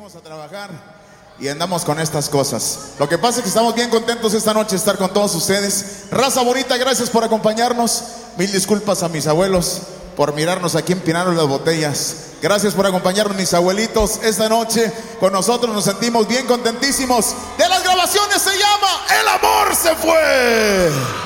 venimos a trabajar y andamos con estas cosas. Lo que pasa es que estamos bien contentos esta noche de estar con todos ustedes. Raza bonita, gracias por acompañarnos. Mil disculpas a mis abuelos por mirarnos aquí empinando las botellas. Gracias por acompañarnos, mis abuelitos. Esta noche con nosotros nos sentimos bien contentísimos. De las grabaciones se llama El amor se fue.